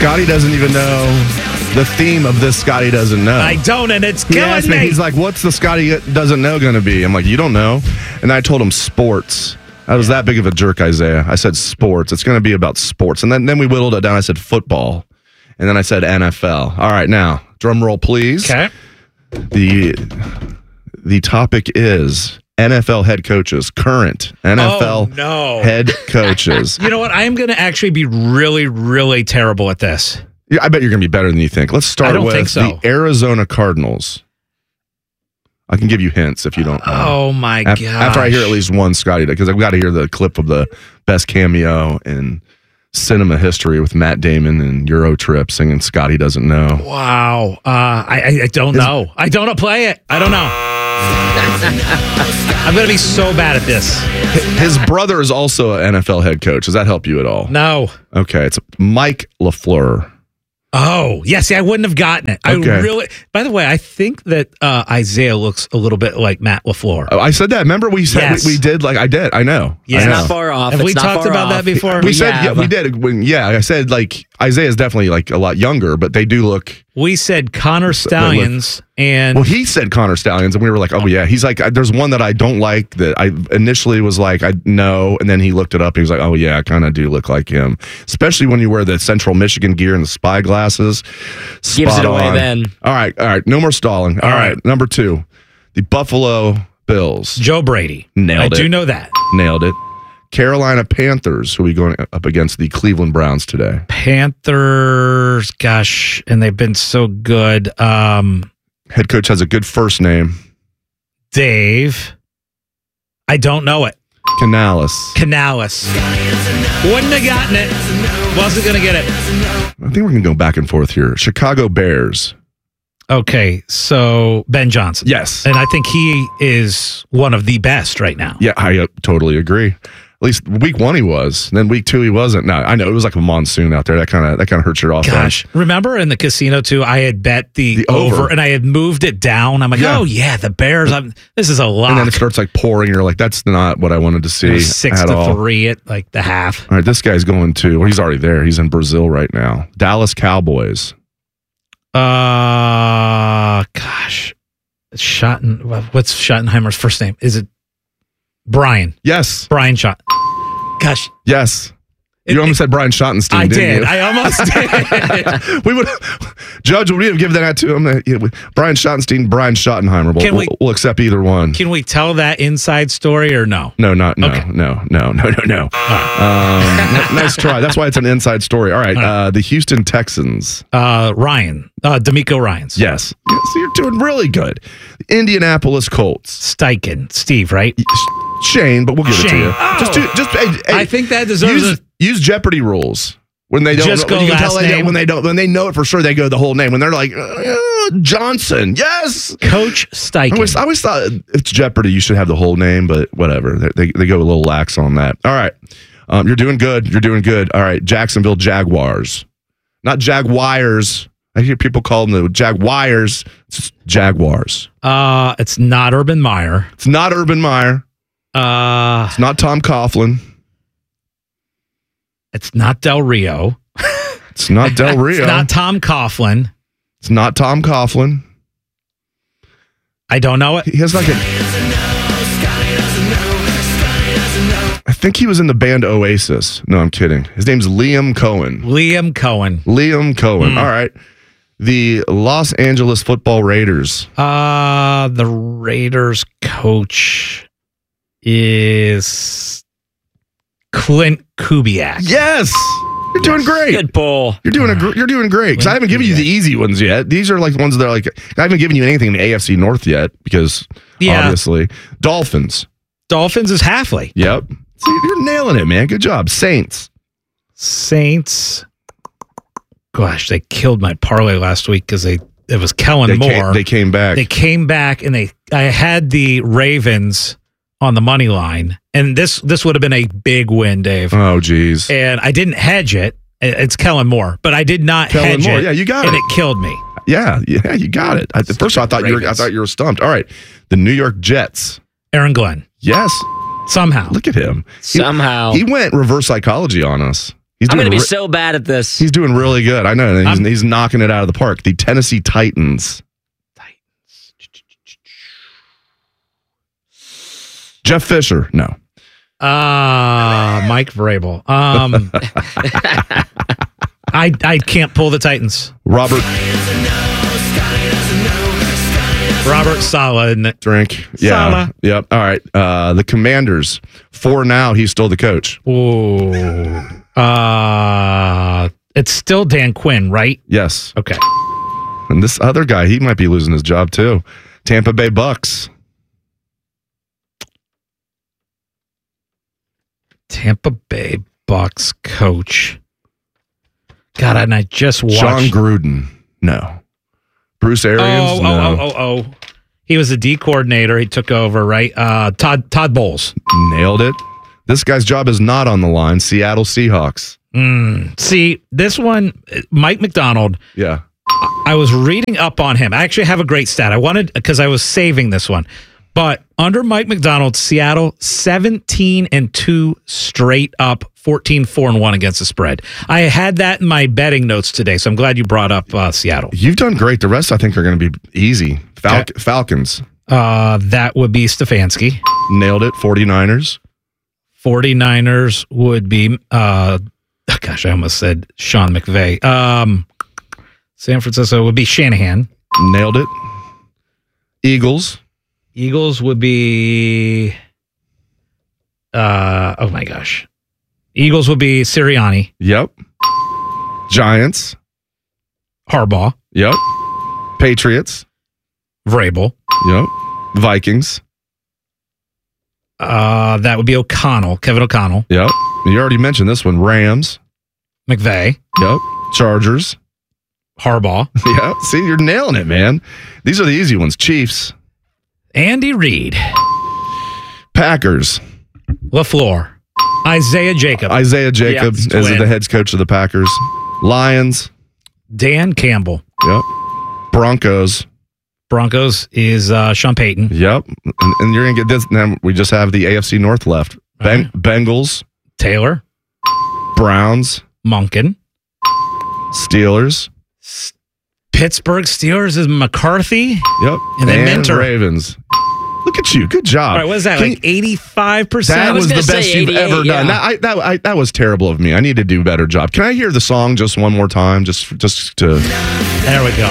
Scotty doesn't even know the theme of this. Scotty doesn't know. I don't, and it's killing me. He's like, what's the Scotty doesn't know going to be? I'm like, you don't know? And I told him sports. I was that big of a jerk, Isaiah. I said sports. It's going to be about sports. And then we whittled it down. I said football. And then I said NFL. All right, now, drum roll, please. Okay. The topic is NFL head coaches, current NFL head coaches. You know what? I am going to actually be really, really terrible at this. Yeah, I bet you're going to be better than you think. Let's start with the Arizona Cardinals. I can give you hints if you don't know. Oh, my gosh. After I hear at least one Scotty, because I've got to hear the clip of the best cameo in cinema history with Matt Damon and Eurotrip singing Scotty Doesn't Know. Wow. I don't know. I don't play it. I don't know. I'm going to be so bad at this. His brother is also an NFL head coach. Does that help you at all? No. Okay, it's Mike LaFleur. Oh, yeah. See, I wouldn't have gotten it. Okay. By the way, I think that Isaiah looks a little bit like Matt LaFleur. Oh, I said that. Remember we said we did like I did. I know. Yeah. It's not far off. Have we talked about that before? We said we did. I said like Isaiah's definitely like a lot younger, but they do look. We said Connor Stallions and he said Connor Stallions, and we were like, oh yeah. He's like, there's one that I don't like that I initially was like, I know, and then he looked it up. And he was like, oh yeah, I kind of do look like him, especially when you wear the Central Michigan gear and the spy glasses. Gives it away then. All right, no more stalling. All right, number 2, the Buffalo Bills. Joe Brady. Nailed it. I do know that. Nailed it. Carolina Panthers, who are we going up against the Cleveland Browns today? Panthers, gosh, and they've been so good. Head coach has a good first name. Dave. I don't know it. Canales. Wouldn't have gotten it. Wasn't going to get it. I think we're going to go back and forth here. Chicago Bears. Okay, so Ben Johnson. Yes. And I think he is one of the best right now. Yeah, I totally agree. At least week 1 he was. And then week 2 he wasn't. No, I know it was like a monsoon out there. That kind of hurts your offense. Gosh, remember in the casino too? I had bet the over, and I had moved it down. I'm like, oh yeah, the Bears. This is a lot. And then it starts like pouring. You're like, that's not what I wanted to see. 6-3 at like the half. All right, this guy's going to. Well, he's already there. He's in Brazil right now. Dallas Cowboys. Gosh, what's Schottenheimer's first name? Is it Brian? Yes, Brian Schott. Gosh, yes. You almost said Brian Schottenstein. I didn't did. I almost did. We would, Judge, would we have given that to him? Brian Schottenstein, Brian Schottenheimer. We'll accept either one. Can we tell that inside story or no? No. Okay. No. Nice try. That's why it's an inside story. All right. The Houston Texans. D'Amico Ryans. Yes. So you're doing really good. The Indianapolis Colts. Steichen. Steve, right? Shane, but we'll give it to you. Oh. I think that deserves use Jeopardy rules. When they don't just go last name. When they know it for sure, they go the whole name. When they're like Johnson, yes, Coach Steichen. I always thought it's Jeopardy. You should have the whole name, but whatever. They go a little lax on that. All right, you're doing good. All right, Jacksonville Jaguars, not Jaguars. I hear people call them the Jaguars. It's Jaguars. It's not Urban Meyer. It's not Tom Coughlin. It's not Del Rio. It's not Del Rio. It's not Tom Coughlin. It's not Tom Coughlin. I don't know it. He has like I think he was in the band Oasis. No, I'm kidding. His name's Liam Cohen. All right. The Los Angeles Football Raiders. The Raiders coach is Clint Kubiak. Yes, you're doing great. Good pull. You're doing great. Because I haven't given you the easy ones yet. These are like ones that are like I haven't given you anything in the AFC North yet because obviously Dolphins. Dolphins is Halfley. Yep. See, you're nailing it, man. Good job. Saints. Gosh, they killed my parlay last week because it was Kellen Moore. They came back. And I had the Ravens on the money line, and this would have been a big win, Dave. Oh, geez. And I didn't hedge it. It's Kellen Moore, but I did not hedge it. Yeah, you got it. And it killed me. Yeah, you got it. First, I thought you were stumped. All right, the New York Jets. Aaron Glenn. Yes. Somehow. Look at him. Somehow. He went reverse psychology on us. He's I'm doing going to be so bad at this. He's doing really good. I know. He's knocking it out of the park. The Tennessee Titans. Jeff Fisher. No. Mike Vrabel. I can't pull the Titans. Robert Saleh, isn't it? Drink. Yeah. Saleh. Yep. All right. The Commanders. For now, he's still the coach. Ooh. It's still Dan Quinn, right? Yes. Okay. And this other guy, he might be losing his job too. Tampa Bay Bucks. Tampa Bay Bucks coach. God, and I just watched. John Gruden. No. Bruce Arians. Oh. He was the D coordinator. He took over, right? Todd Bowles. Nailed it. This guy's job is not on the line. Seattle Seahawks. See, this one, Mike McDonald. Yeah. I was reading up on him. I actually have a great stat. I wanted, because I was saving this one. But under Mike McDonald, Seattle 17-2 straight up, 14-4-1 against the spread. I had that in my betting notes today, so I'm glad you brought up Seattle. You've done great. The rest, I think, are going to be easy. Falcons. That would be Stefanski. Nailed it. 49ers. 49ers would be, gosh, I almost said Sean McVay. San Francisco would be Shanahan. Nailed it. Eagles would be, oh my gosh. Eagles would be Sirianni. Yep. Giants. Harbaugh. Yep. Patriots. Vrabel. Yep. Vikings. That would be Kevin O'Connell. Yep. You already mentioned this one. Rams. McVay. Yep. Chargers. Harbaugh. Yeah. See, you're nailing it, man. These are the easy ones. Chiefs. Andy Reid. Packers. LaFleur. Isaiah Jacob. Is the head coach of the Packers. Lions. Dan Campbell. Yep. Broncos is Sean Payton. Yep. And you're going to get this. Now we just have the AFC North left. Bengals. Taylor. Browns. Monken. Steelers. Pittsburgh Steelers is McCarthy. Yep. And then Minter. Ravens. Look at you. Good job. All right, what is that, like 85%? That was the best you've ever done. Yeah. That was terrible of me. I need to do a better job. Can I hear the song just one more time? Just to... There we go.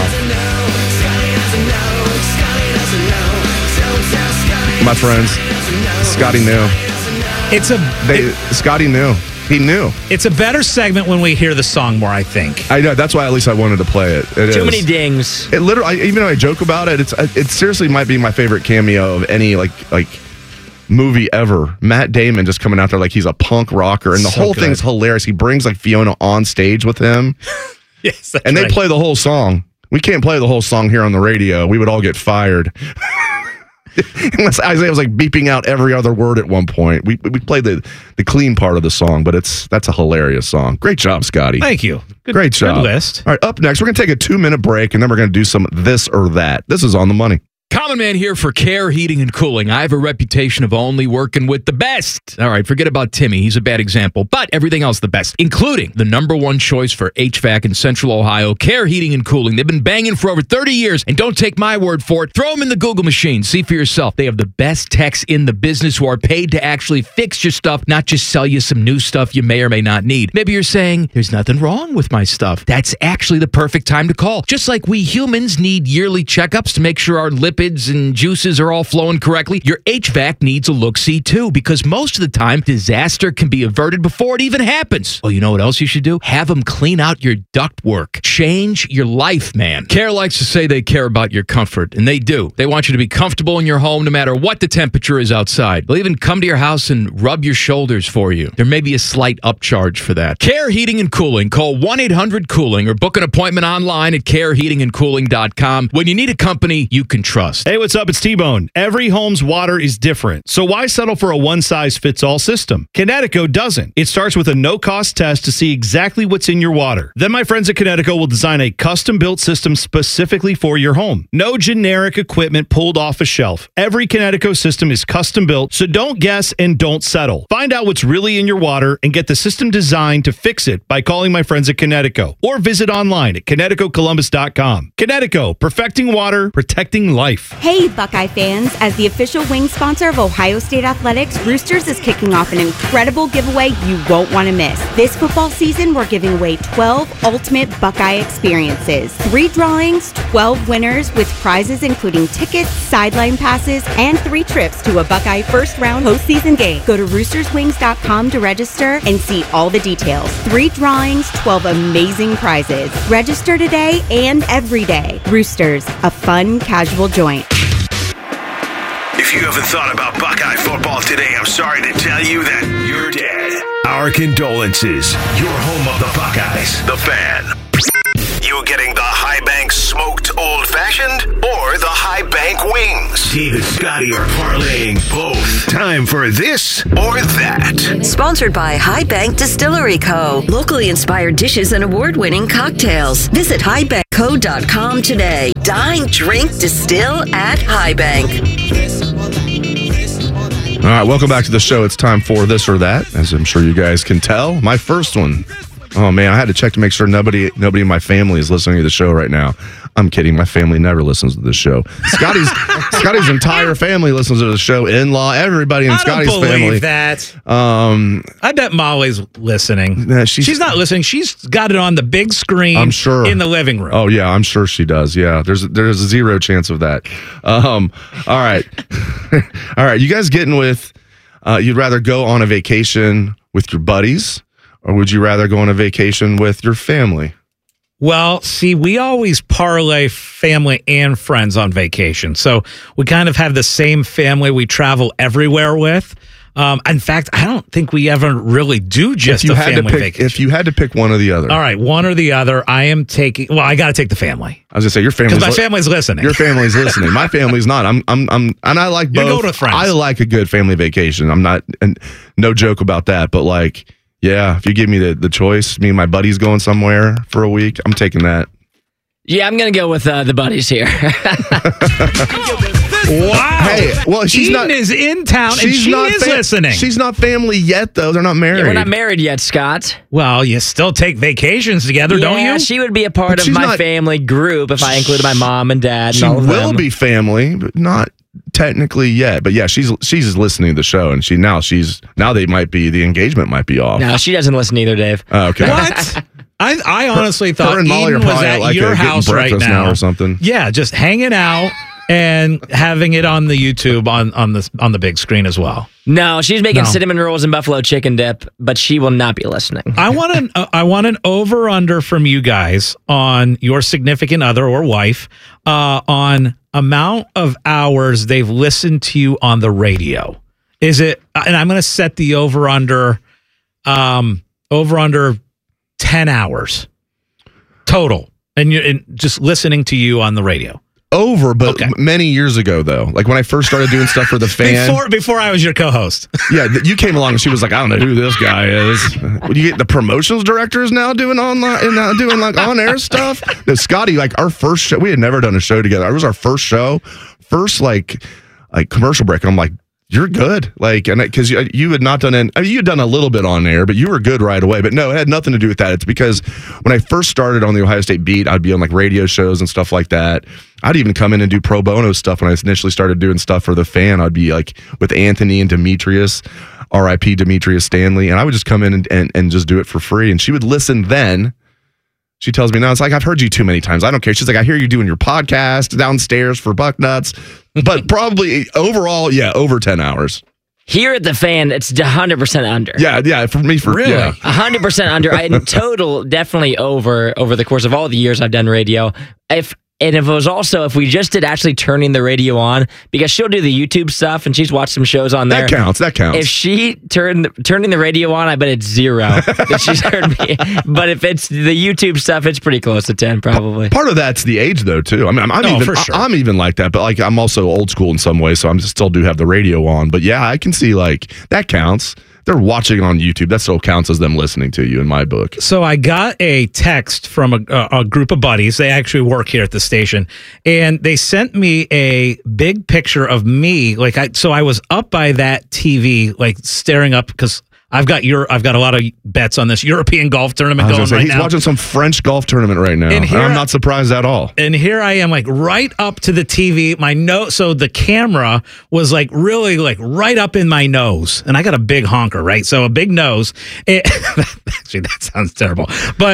My friends, Scotty knew. Scotty knew. He knew. It's a better segment when we hear the song more, I think. I know. That's why at least I wanted to play it. Too many dings. It literally, even though I joke about it, it seriously might be my favorite cameo of any like movie ever. Matt Damon just coming out there like he's a punk rocker, and the whole thing's hilarious. He brings like Fiona on stage with him. Yes, and they play the whole song. We can't play the whole song here on the radio. We would all get fired. Unless Isaiah was like beeping out every other word at one point. We played the clean part of the song, but that's a hilarious song. Great job, Scotty. Thank you. Great job. Good list. All right, up next, we're going to take a 2-minute break, and then we're going to do some this or that. This is On the Money. Common Man here for Care Heating and Cooling. I have a reputation of only working with the best. All right, forget about Timmy. He's a bad example, but everything else the best, including the #1 choice for HVAC in Central Ohio, Care Heating and Cooling. They've been banging for over 30 years, and don't take my word for it. Throw them in the Google machine. See for yourself. They have the best techs in the business who are paid to actually fix your stuff, not just sell you some new stuff you may or may not need. Maybe you're saying, there's nothing wrong with my stuff. That's actually the perfect time to call. Just like we humans need yearly checkups to make sure our lipids and juices are all flowing correctly, your HVAC needs a look-see too, because most of the time, disaster can be averted before it even happens. Well, you know what else you should do? Have them clean out your ductwork. Change your life, man. Care likes to say they care about your comfort, and they do. They want you to be comfortable in your home no matter what the temperature is outside. They'll even come to your house and rub your shoulders for you. There may be a slight upcharge for that. Care Heating and Cooling. Call 1-800-COOLING or book an appointment online at careheatingandcooling.com when you need a company you can trust. Hey, what's up? It's T-Bone. Every home's water is different, so why settle for a one-size-fits-all system? Kinetico doesn't. It starts with a no-cost test to see exactly what's in your water. Then my friends at Kinetico will design a custom-built system specifically for your home. No generic equipment pulled off a shelf. Every Kinetico system is custom-built, so don't guess and don't settle. Find out what's really in your water and get the system designed to fix it by calling my friends at Kinetico or visit online at KineticoColumbus.com. Kinetico, perfecting water, protecting life. Hey, Buckeye fans. As the official wing sponsor of Ohio State Athletics, Roosters is kicking off an incredible giveaway you won't want to miss. This football season, we're giving away 12 ultimate Buckeye experiences. 3 drawings, 12 winners with prizes including tickets, sideline passes, and 3 trips to a Buckeye first-round postseason game. Go to roosterswings.com to register and see all the details. 3 drawings, 12 amazing prizes. Register today and every day. Roosters, a fun, casual joint. If you haven't thought about Buckeye football today, I'm sorry to tell you that you're dead. Our condolences. You're home of the Buckeyes, the Fan. You getting the High Bank smoked old-fashioned or the High Bank wings? Steve and Scotty are parlaying both. Time for this or that. Sponsored by High Bank Distillery Co. Locally inspired dishes and award-winning cocktails. Visit highbankco.com today. Dine, drink, distill at High Bank. All right, welcome back to the show. It's time for this or that, as I'm sure you guys can tell. My first one. Oh, man, I had to check to make sure nobody in my family is listening to the show right now. I'm kidding. My family never listens to the show. Scotty's entire family listens to the show. In-law, everybody in Scotty's family. I don't believe that. I bet Molly's listening. She's not listening. She's got it on the big screen. I'm sure. In the living room. Oh, yeah, I'm sure she does. Yeah, there's a 0 chance of that. All right. All right, you guys getting with, you'd rather go on a vacation with your buddies, or would you rather go on a vacation with your family? Well, see, we always parlay family and friends on vacation. So we kind of have the same family we travel everywhere with. In fact, I don't think we ever really do just a family vacation. If you had to pick one or the other. All right, one or the other. I am taking, well, I got to take the family. I was going to say, your family's because my family's listening. Your family's listening. My family's not. And I like both. You go to friends. I like a good family vacation. I'm not, and no joke about that, but like, yeah, if you give me the choice, me and my buddies going somewhere for a week, I'm taking that. Yeah, I'm going to go with the buddies here. Wow. Hey, well, Eden is in town and she is listening. She's not family yet, though. They're not married. Yeah, we're not married yet, Scott. Well, you still take vacations together, don't you? Yeah, she would be a part of my family group if I included my mom and dad and all of them. She will be family, but not technically yet. But yeah, she's listening to the show, and now the engagement might be off. No, she doesn't listen either, Dave. Oh, okay. What? I honestly thought her and Molly Eden are was probably at like your house right now or something. Yeah, just hanging out and having it on the YouTube on the big screen as well. No, she's making cinnamon rolls and buffalo chicken dip, but she will not be listening. I want an over-under from you guys on your significant other or wife on amount of hours they've listened to you on the radio. Is it? And I'm going to set the over-under 10 hours total, and just listening to you on the radio. Over, but many years ago, though. Like when I first started doing stuff for the Fan. Before I was your co-host. Yeah, you came along and she was like, I don't know who this guy is. Would you get the promotions directors now doing online and doing like on-air stuff? No, Scotty, like our first show, we had never done a show together. It was our first show, like commercial break. I'm like, you're good. Like, and because you had not done you had done a little bit on air, but you were good right away. But no, it had nothing to do with that. It's because when I first started on the Ohio State beat, I'd be on like radio shows and stuff like that. I'd even come in and do pro bono stuff when I initially started doing stuff for the Fan. I'd be like with Anthony and Demetrius, RIP Demetrius Stanley, and I would just come in and just do it for free. And she would listen then. She tells me now, it's like, I've heard you too many times. I don't care. She's like, I hear you doing your podcast downstairs for Bucknuts. But probably overall, yeah, over 10 hours. Here at the Fan, it's 100% under. Yeah, for me, really? Yeah. 100% under. In total, definitely over the course of all the years I've done radio. If And if it was also, if we just did actually turning the radio on, because she'll do the YouTube stuff and she's watched some shows on there. That counts. If she turning the radio on, I bet it's 0 that she's heard me. But if it's the YouTube stuff, it's pretty close to 10 probably. Part of that's the age though too. I mean, I'm even like that, but like I'm also old school in some ways, so I'm still do have the radio on. But yeah, I can see like that counts. They're watching on YouTube. That still counts as them listening to you in my book. So I got a text from a group of buddies. They actually work here at the station, and they sent me a big picture of me. So I was up by that TV, like staring up because I've got a lot of bets on this European golf tournament going right now. He's watching some French golf tournament right now, and I'm not surprised at all. And here I am, like right up to the TV. My nose, so the camera was like really like right up in my nose, and I got a big honker, right? So a big nose. Actually, that sounds terrible, but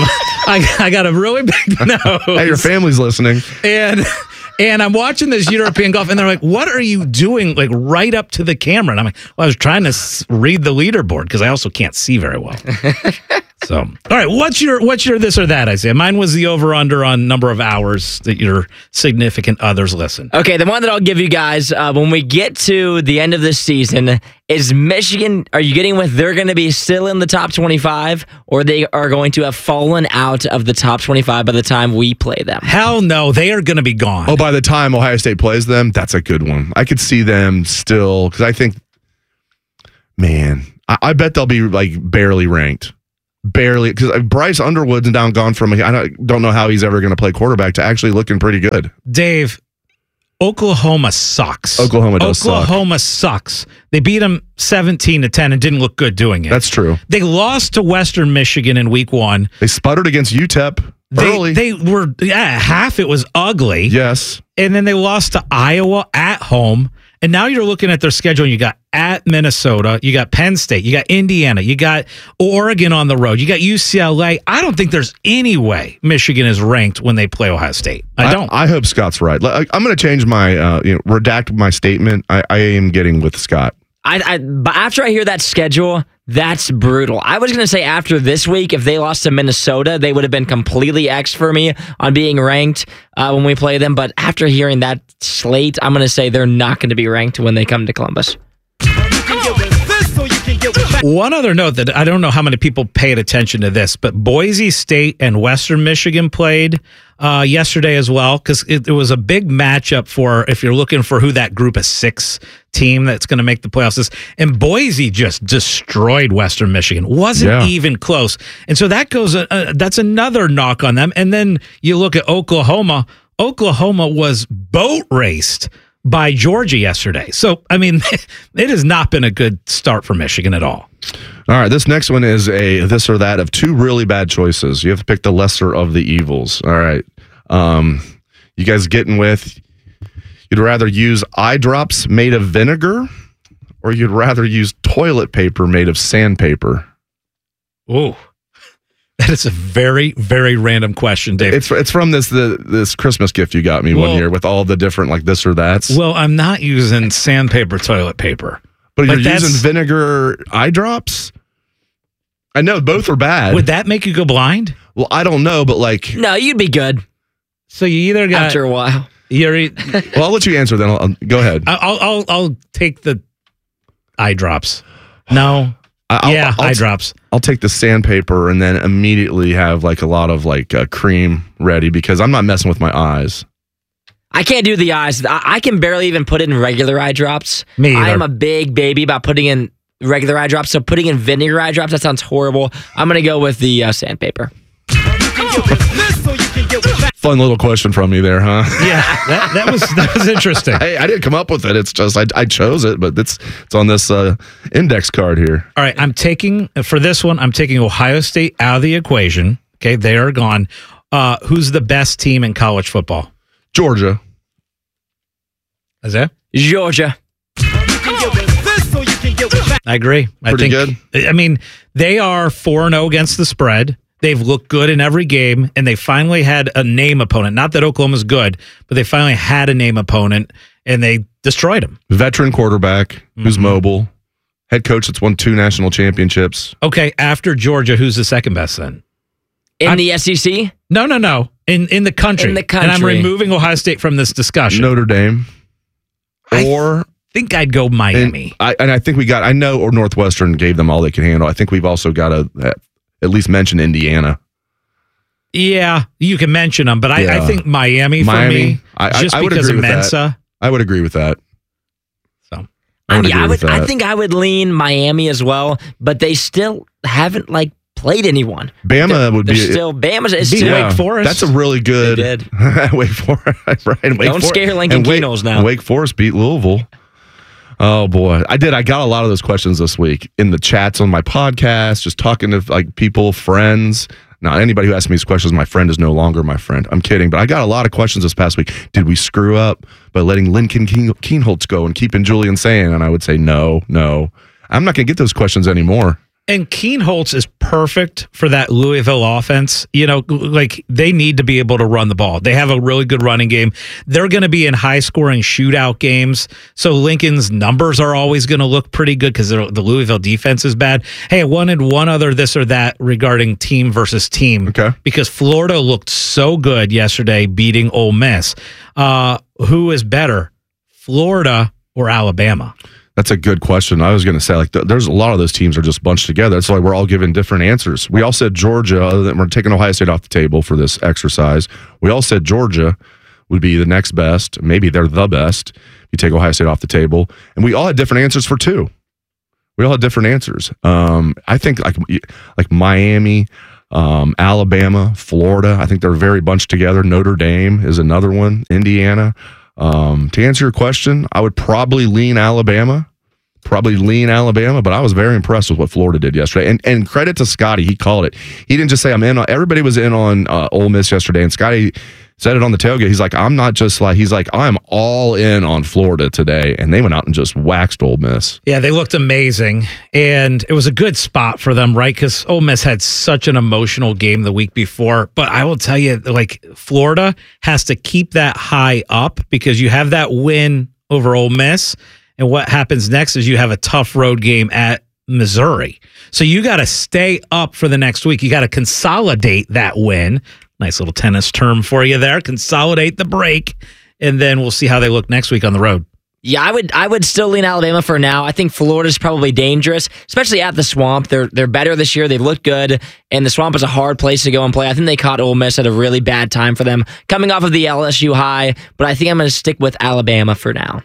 I got a really big nose. Hey, your family's listening, And I'm watching this European golf, and they're like, "What are you doing?" Like right up to the camera, and I'm like, "Well, I was trying to read the leaderboard because I also can't see very well." So, all right, what's your this or that, Isaiah? Mine was the over/under on number of hours that your significant others listen. Okay, the one that I'll give you guys when we get to the end of this season is Michigan. Are you getting with they're going to be still in the top 25, or they are going to have fallen out of the top 25 by the time we play them? Hell no, they are going to be gone. Oh, by the time Ohio State plays them, that's a good one. I could see them still because I think, man, I bet they'll be like barely ranked. Barely, because Bryce Underwood's now gone from I don't know how he's ever going to play quarterback to actually looking pretty good. Dave, Oklahoma sucks. Oklahoma sucks. They beat them 17-10 and didn't look good doing it. That's true. They lost to Western Michigan in week 1. They sputtered against UTEP early. They were half. It was ugly. Yes, and then they lost to Iowa at home. And now you're looking at their schedule, and you got at Minnesota, you got Penn State, you got Indiana, you got Oregon on the road, you got UCLA. I don't think there's any way Michigan is ranked when they play Ohio State. I don't. I hope Scott's right. I'm going to change my, redact my statement. I am getting with Scott. But after I hear that schedule, that's brutal. I was going to say after this week, if they lost to Minnesota, they would have been completely X for me on being ranked when we play them. But after hearing that slate, I'm going to say they're not going to be ranked when they come to Columbus. One other note that I don't know how many people paid attention to this, but Boise State and Western Michigan played yesterday as well, because it was a big matchup for if you're looking for who that group of 6 team that's going to make the playoffs is. And Boise just destroyed Western Michigan. Wasn't even close. And so that goes. That's another knock on them. And then you look at Oklahoma. Oklahoma was boat raced by Georgia yesterday. So, I mean, it has not been a good start for Michigan at all. All right, this next one is a this or that of 2 really bad choices. You have to pick the lesser of the evils. All right. You guys getting with, you'd rather use eye drops made of vinegar, or you'd rather use toilet paper made of sandpaper? Ooh. That is a very, very random question, Dave. It's from this Christmas gift you got me one year with all the different like this or that's. Well, I'm not using sandpaper toilet paper. But you're using vinegar eye drops? I know both are bad. Would that make you go blind? Well, I don't know, but like... No, you'd be good. So you either got... After a while. Well, I'll let you answer then. Go ahead. I'll take the eye drops. No. Eye drops. I'll take the sandpaper and then immediately have like a lot of like cream ready because I'm not messing with my eyes. I can't do the eyes. I can barely even put in regular eye drops. Me either. I am a big baby about putting in regular eye drops. So putting in vinegar eye drops, that sounds horrible. I'm going to go with the sandpaper. Fun little question from you there, huh? Yeah, that was interesting. I didn't come up with it. It's just I chose it, but it's on this index card here. All right, I'm taking Ohio State out of the equation. Okay, they are gone. Who's the best team in college football? Georgia. Is that? Georgia. I agree. Pretty good. I mean, they are 4-0 against the spread. They've looked good in every game, and they finally had a name opponent. Not that Oklahoma's good, but they finally had a name opponent, and they destroyed him. Veteran quarterback who's mobile. Head coach that's won 2 national championships. Okay, after Georgia, who's the second best then? In the SEC? No. In the country. In the country. And I'm removing Ohio State from this discussion. Notre Dame. Or I think I'd go Miami. I think I know or Northwestern gave them all they can handle. I think we've also got to at least mention Indiana. Yeah, you can mention them, but I think Miami for me, just I would because agree of with Mensa. That. I would agree with that. So I think I would lean Miami as well, but they still haven't played anyone. Bama would be Bama's is beat still Wake Forest. That's a really good. They did. Wake Forest, right? Don't scare Lincoln Keenels now. Wake Forest beat Louisville. Oh boy, I did. I got a lot of those questions this week in the chats on my podcast, just talking to people, friends. Now, anybody who asks me these questions, my friend is no longer my friend. I'm kidding, but I got a lot of questions this past week. Did we screw up by letting Lincoln Kienholz go and keeping Julian Sayin? And I would say no. I'm not going to get those questions anymore. And Kienholz is perfect for that Louisville offense. They need to be able to run the ball. They have a really good running game. They're going to be in high-scoring shootout games. So Lincoln's numbers are always going to look pretty good because the Louisville defense is bad. Hey, I wanted one other this or that regarding team versus team. Okay. Because Florida looked so good yesterday beating Ole Miss. Who is better, Florida or Alabama? That's a good question. I was going to say, there's a lot of those teams are just bunched together. That's why we're all giving different answers. We all said Georgia, other than we're taking Ohio State off the table for this exercise. We all said Georgia would be the next best. Maybe they're the best. You take Ohio State off the table. And we all had different answers for two. We all had different answers. I think like Miami, Alabama, Florida, I think they're very bunched together. Notre Dame is another one. Indiana. To answer your question, I would probably lean Alabama, but I was very impressed with what Florida did yesterday. And credit to Scotty, he called it. He didn't just say I'm in. Everybody was in on Ole Miss yesterday, and Scotty said it on the tailgate. He's like, I'm all in on Florida today, and they went out and just waxed Ole Miss. Yeah, they looked amazing, and it was a good spot for them, right? Because Ole Miss had such an emotional game the week before. But I will tell you, Florida has to keep that high up because you have that win over Ole Miss, and what happens next is you have a tough road game at Missouri. So you got to stay up for the next week. You got to consolidate that win. Nice little tennis term for you there. Consolidate the break, and then we'll see how they look next week on the road. Yeah, I would still lean Alabama for now. I think Florida's probably dangerous, especially at the Swamp. They're better this year. They've looked good, and the Swamp is a hard place to go and play. I think they caught Ole Miss at a really bad time for them, coming off of the LSU high, but I think I'm going to stick with Alabama for now.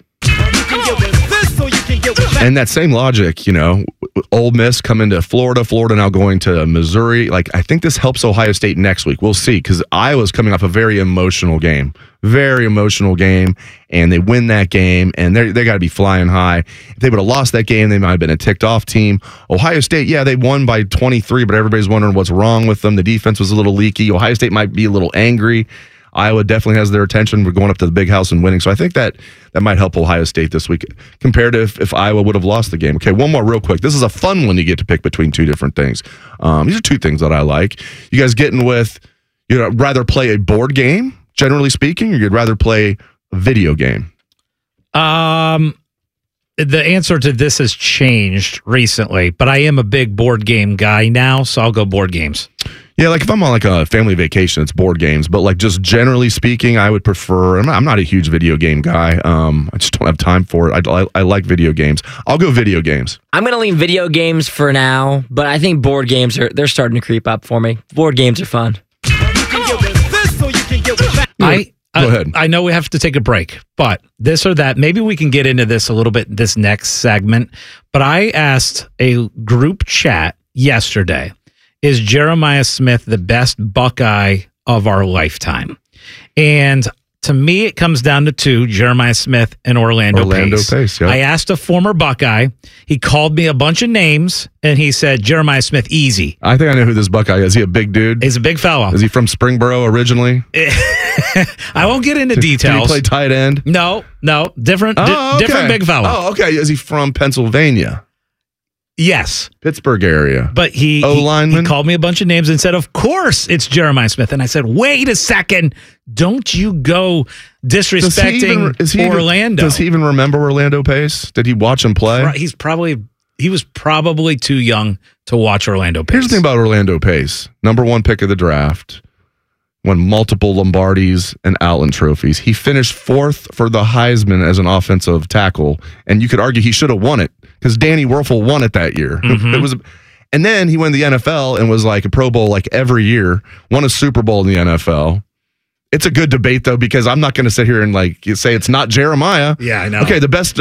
And that same logic, Ole Miss coming to Florida now going to Missouri. I think this helps Ohio State next week. We'll see, because Iowa's coming off a very emotional game, and they win that game, and they got to be flying high. If they would have lost that game, they might have been a ticked off team. Ohio State, yeah, they won by 23, but everybody's wondering what's wrong with them. The defense was a little leaky. Ohio State might be a little angry. Iowa definitely has their attention. We're going up to the big house and winning. So I think that might help Ohio State this week compared to if Iowa would have lost the game. Okay, one more real quick. This is a fun one you get to pick between two different things. These are two things that I like. You guys getting with, rather play a board game, generally speaking, or you'd rather play a video game? The answer to this has changed recently, but I am a big board game guy now, so I'll go board games. Yeah, if I'm on a family vacation, it's board games. But just generally speaking, I would prefer. I'm not a huge video game guy. I just don't have time for it. I like video games. I'll go video games. I'm going to lean video games for now, but I think board games they're starting to creep up for me. Board games are fun. Go ahead. I know we have to take a break, but this or that, maybe we can get into this a little bit this next segment. But I asked a group chat yesterday, is Jeremiah Smith the best Buckeye of our lifetime? And to me, it comes down to two, Jeremiah Smith and Orlando Pace. Yeah. I asked a former Buckeye. He called me a bunch of names, and he said, Jeremiah Smith, easy. I think I know who this Buckeye is. Is he a big dude? He's a big fella. Is he from Springboro originally? I won't get into details. Did he play tight end? No. Different big fella. Oh, okay. Is he from Pennsylvania? Yes. Pittsburgh area. But he called me a bunch of names and said, of course it's Jeremiah Smith. And I said, wait a second. Don't you go disrespecting Orlando. Does he even remember Orlando Pace? Did he watch him play? He was probably too young to watch Orlando Pace. Here's the thing about Orlando Pace. Number 1 pick of the draft. won multiple Lombardis and Outland trophies. He finished 4th for the Heisman as an offensive tackle, and you could argue he should have won it because Danny Werfel won it that year. It was, and then he went to the NFL and was like a Pro Bowl like every year, won a Super Bowl in the NFL. It's a good debate, though, because I'm not going to sit here and like say it's not Jeremiah. Yeah, I know. Okay, the best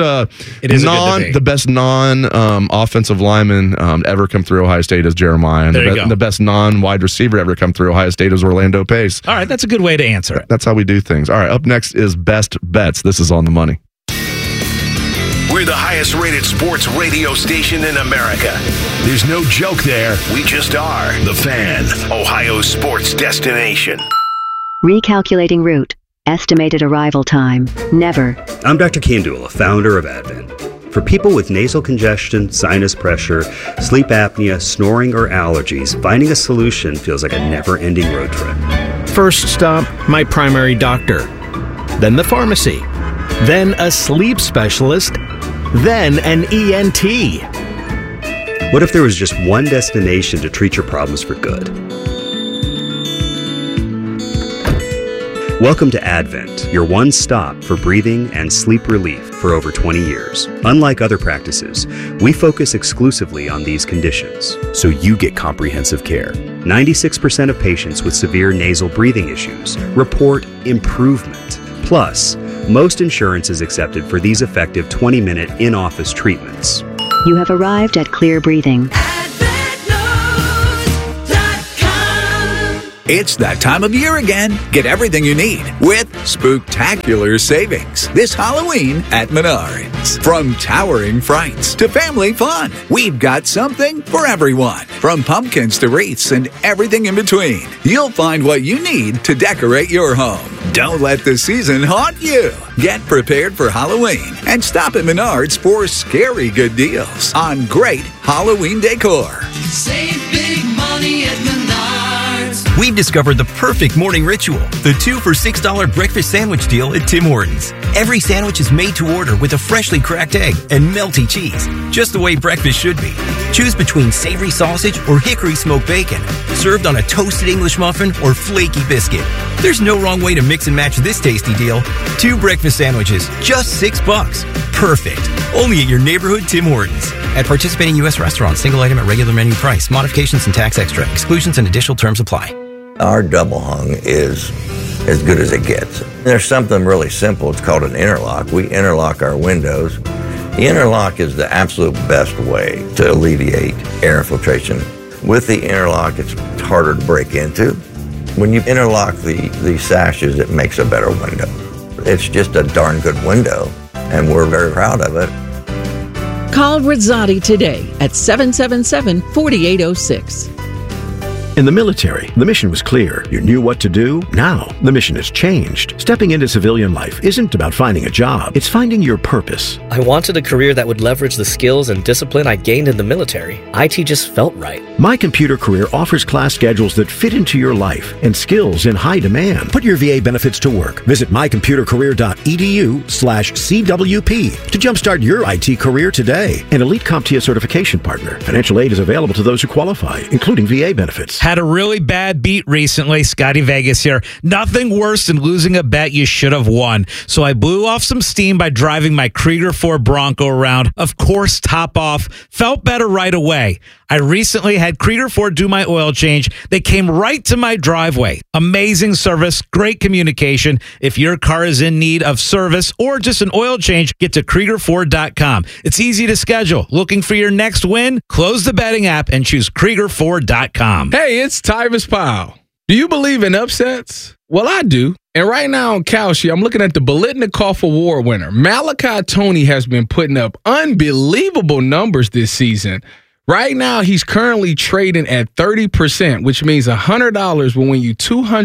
non offensive lineman ever come through Ohio State is Jeremiah, and the best non wide receiver ever come through Ohio State is Orlando Pace. All right, that's a good way to answer it. That's how we do things. All right, up next is Best Bets. This is On the Money. We're the highest rated sports radio station in America. There's no joke there. We just are. The Fan, Ohio's sports destination. Recalculating route. Estimated arrival time. Never. I'm Dr. Kandula, founder of Advent. For people with nasal congestion, sinus pressure, sleep apnea, snoring, or allergies, finding a solution feels like a never-ending road trip. First stop, my primary doctor. Then the pharmacy. Then a sleep specialist. Then an ENT. What if there was just one destination to treat your problems for good? Welcome to Advent, your one stop for breathing and sleep relief for over 20 years. Unlike other practices, we focus exclusively on these conditions, so you get comprehensive care. 96% of patients with severe nasal breathing issues report improvement. Plus, most insurance is accepted for these effective 20-minute in-office treatments. You have arrived at Clear Breathing. It's that time of year again. Get everything you need with spooktacular savings this Halloween at Menards. From towering frights to family fun, we've got something for everyone. From pumpkins to wreaths and everything in between, you'll find what you need to decorate your home. Don't let the season haunt you. Get prepared for Halloween and stop at Menards for scary good deals on great Halloween decor. Save big money at Menards. We've discovered the perfect morning ritual, the 2 for $6 breakfast sandwich deal at Tim Hortons. Every sandwich is made to order with a freshly cracked egg and melty cheese, just the way breakfast should be. Choose between savory sausage or hickory smoked bacon, served on a toasted English muffin or flaky biscuit. There's no wrong way to mix and match this tasty deal. 2 breakfast sandwiches, just $6. Perfect. Only at your neighborhood Tim Hortons. At participating U.S. restaurants, single item at regular menu price. Modifications and tax extra. Exclusions and additional terms apply. Our double hung is as good as it gets. There's something really simple. It's called an interlock. We interlock our windows. The interlock is the absolute best way to alleviate air infiltration. With the interlock, it's harder to break into. When you interlock the sashes, it makes a better window. It's just a darn good window, and we're very proud of it. Call Rizzotti today at 777-4806. In the military, the mission was clear. You knew what to do. Now, the mission has changed. Stepping into civilian life isn't about finding a job. It's finding your purpose. I wanted a career that would leverage the skills and discipline I gained in the military. IT just felt right. My Computer Career offers class schedules that fit into your life and skills in high demand. Put your VA benefits to work. Visit mycomputercareer.edu/CWP to jumpstart your IT career today. An Elite CompTIA certification partner. Financial aid is available to those who qualify, including VA benefits. Had a really bad beat recently. Scotty Vegas here. Nothing worse than losing a bet you should have won. So I blew off some steam by driving my Krieger 4 Bronco around. Of course, top off. Felt better right away. I recently had Krieger 4 do my oil change. They came right to my driveway. Amazing service, great communication. If your car is in need of service or just an oil change, get to Krieger4.com. It's easy to schedule. Looking for your next win? Close the betting app and choose Krieger4.com. Hey, it's Tyvis Powell. Do you believe in upsets? Well, I do. And right now on Kalshi, I'm looking at the Biletnikoff Award winner. Malachi Tony has been putting up unbelievable numbers this season. Right now, he's currently trading at 30%, which means $100 will win you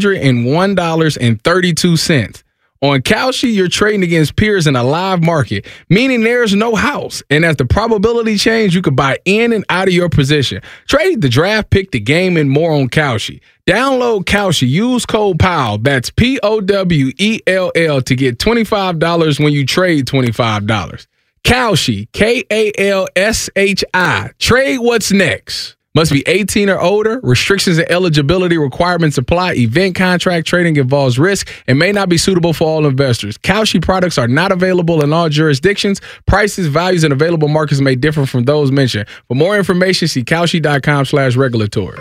$201.32. On Kalshi, you're trading against peers in a live market, meaning there's no house. And as the probability change, you can buy in and out of your position. Trade the draft, pick the game, and more on Kalshi. Download Kalshi. Use code POWELL. That's POWELL to get $25 when you trade $25. Kalshi, Kalshi. Trade what's next. Must be 18 or older. Restrictions and eligibility requirements apply. Event contract trading involves risk and may not be suitable for all investors. Kalshi products are not available in all jurisdictions. Prices, values, and available markets may differ from those mentioned. For more information, see Kalshi.com/regulatory.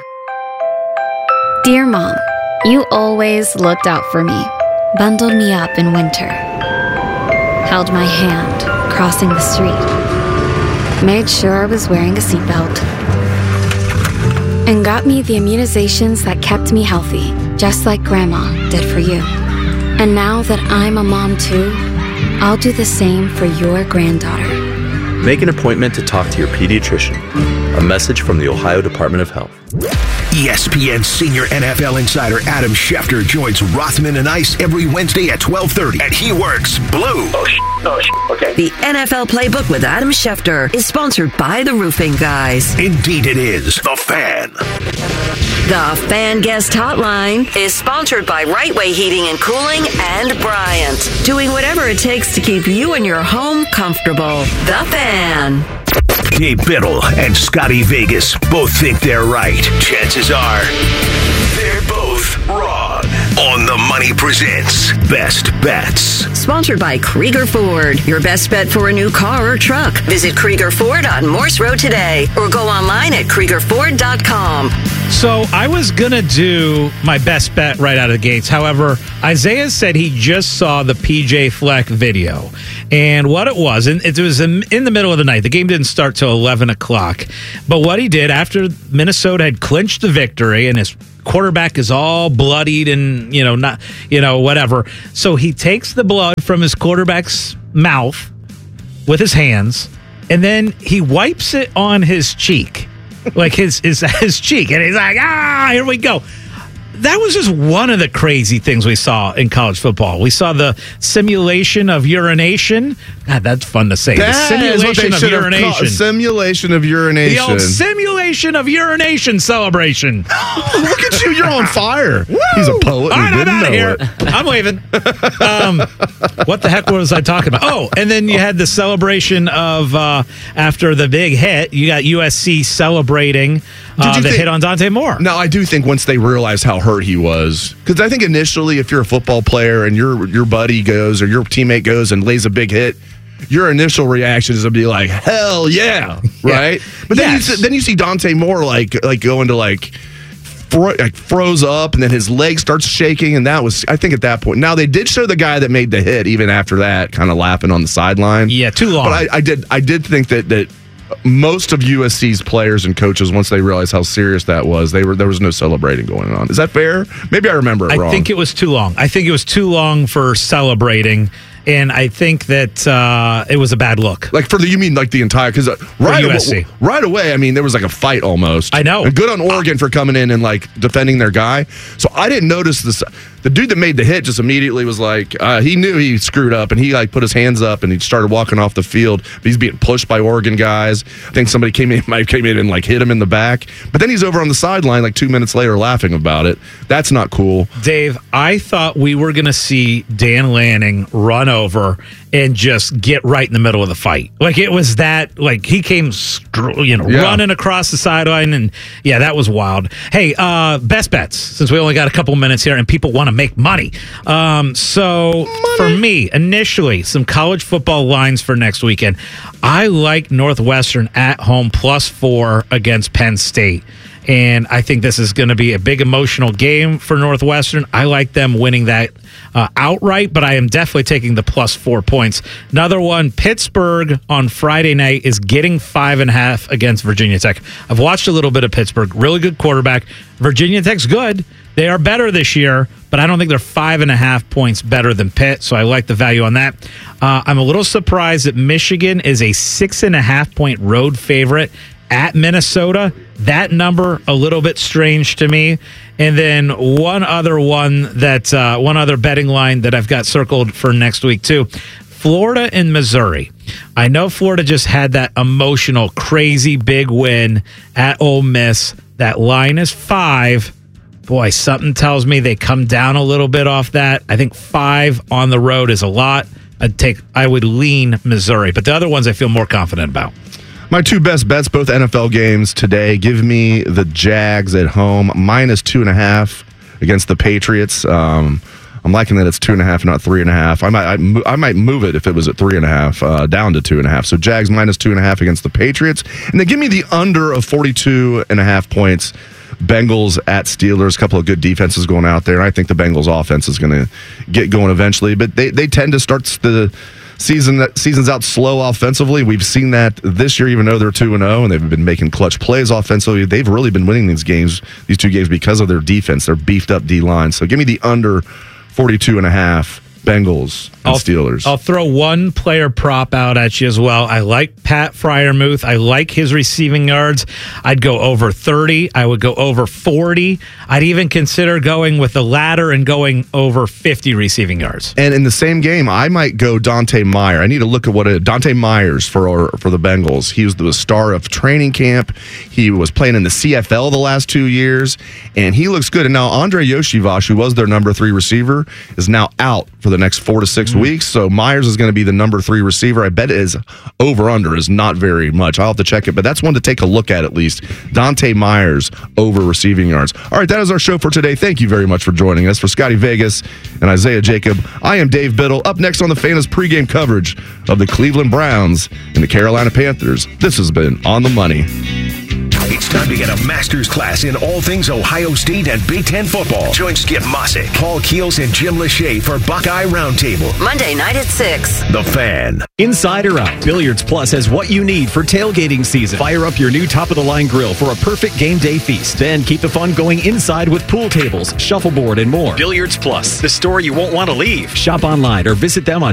Dear Mom, you always looked out for me, bundled me up in winter, held my hand crossing the street, made sure I was wearing a seatbelt, and got me the immunizations that kept me healthy, just like Grandma did for you. And now that I'm a mom too, I'll do the same for your granddaughter. Make an appointment to talk to your pediatrician. A message from the Ohio Department of Health. ESPN senior NFL insider Adam Schefter joins Rothman and Ice every Wednesday at 12:30, and he works blue. Okay. The NFL Playbook with Adam Schefter is sponsored by the Roofing Guys. Indeed it is. The Fan. The Fan Guest Hotline is sponsored by Right Way Heating and Cooling and Bryant, doing whatever it takes to keep you and your home comfortable. The Fan. Dave Biddle and Scotty Vegas both think they're right. Chances are they're both wrong. On the Money presents Best Bets. Sponsored by Krieger Ford. Your best bet for a new car or truck. Visit Krieger Ford on Morse Road today or go online at KriegerFord.com. So I was going to do my best bet right out of the gates. However, Isaiah said he just saw the PJ Fleck video. And what it was, and it was in the middle of the night. The game didn't start till 11 o'clock. But what he did after Minnesota had clinched the victory and his quarterback is all bloodied and, not, whatever. So he takes the blood from his quarterback's mouth with his hands, and then he wipes it on his cheek. Like his cheek, and he's like, here we go. That was just one of the crazy things we saw in college football. We saw the simulation of urination. God, that's fun to say. That the simulation of urination. Simulation of urination. The old simulation of urination celebration. Look at you. You're on fire. He's a poet. All right, I'm out of here. It. I'm waving. What the heck was I talking about? Oh, and then you had the celebration of after the big hit, you got USC celebrating the hit on Dante Moore. No, I do think once they realized how hurt he was, because I think initially if you're a football player and your buddy goes or your teammate goes and lays a big hit, your initial reaction is to be like, hell yeah, right? Yeah. But then you see Dante Moore like go into froze up, and then his leg starts shaking, and that was, I think, at that point. Now they did show the guy that made the hit even after that, kind of laughing on the sideline. Yeah, too long. But I did think that most of USC's players and coaches, once they realized how serious that was, there was no celebrating going on. Is that fair? Maybe I remember it wrong. I think it was too long. I think it was too long for celebrating. And I think that it was a bad look. You mean the entire, because right away, I mean, there was like a fight almost. I know. And good on Oregon for coming in and defending their guy. So I didn't notice this. The dude that made the hit just immediately was he knew he screwed up, and he put his hands up and he started walking off the field. But he's being pushed by Oregon guys. I think somebody came in and hit him in the back. But then he's over on the sideline 2 minutes later laughing about it. That's not cool. Dave, I thought we were going to see Dan Lanning run over and just get right in the middle of the fight. It was that, he came, running across the sideline, and that was wild. Hey, best bets, since we only got a couple minutes here and people want to make money. For me, initially, some college football lines for next weekend. I like Northwestern at home +4 against Penn State. And I think this is going to be a big emotional game for Northwestern. I like them winning that outright, but I am definitely taking the +4 points. Another one, Pittsburgh on Friday night is getting 5.5 against Virginia Tech. I've watched a little bit of Pittsburgh. Really good quarterback. Virginia Tech's good. They are better this year, but I don't think they're 5.5 points better than Pitt, so I like the value on that. I'm a little surprised that Michigan is a 6.5-point road favorite at Minnesota. That number a little bit strange to me. And then one other betting line that I've got circled for next week too. Florida and Missouri. I know Florida just had that emotional, crazy big win at Ole Miss. That line is 5. Boy, something tells me they come down a little bit off that. I think 5 on the road is a lot. I would lean Missouri, but the other ones I feel more confident about. My two best bets, both NFL games today. Give me the Jags at home, -2.5 against the Patriots. I'm liking that it's 2.5, not 3.5. I might move it if it was at 3.5, down to 2.5. So Jags -2.5 against the Patriots. And then give me the under of 42.5 points. Bengals at Steelers, a couple of good defenses going out there. And I think the Bengals offense is going to get going eventually. But they tend to start the season's out slow offensively. We've seen that this year, even though they're 2-0 and they've been making clutch plays offensively. They've really been winning these two games because of their defense, their beefed up D line. So give me the under 42.5 Bengals and Steelers. I'll throw one player prop out at you as well. I like Pat Freiermuth. I like his receiving yards. I'd go over 30. I would go over 40. I'd even consider going with the latter and going over 50 receiving yards. And in the same game, I might go Dante Meyer. I need to look at Dante Myers for the Bengals. He was the star of training camp. He was playing in the CFL the last 2 years, and he looks good. And now Andre Yoshivash, who was their number 3 receiver, is now out for the next 4 to 6 weeks. So Myers is going to be the number 3 receiver. I bet his over-under is not very much. I'll have to check it, but that's one to take a look at least. Dante Myers over receiving yards. All right, that is our show for today. Thank you very much for joining us. For Scotty Vegas and Isaiah Jacob, I am Dave Biddle. Up next on the Fan is pregame coverage of the Cleveland Browns and the Carolina Panthers. This has been On the Money. It's time to get a master's class in all things Ohio State and Big Ten football. Join Skip Mossick, Paul Keels, and Jim Lachey for Buckeye Roundtable. Monday night at 6. The Fan. Inside or out, Billiards Plus has what you need for tailgating season. Fire up your new top-of-the-line grill for a perfect game day feast. Then keep the fun going inside with pool tables, shuffleboard, and more. Billiards Plus, the store you won't want to leave. Shop online or visit them on